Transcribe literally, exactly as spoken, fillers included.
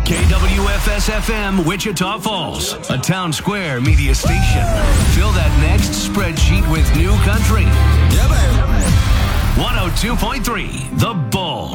K W F S F M, Wichita Falls, a Town Square media station. Fill that next spreadsheet with new country. Yeah, baby. one oh two point three, The Bull.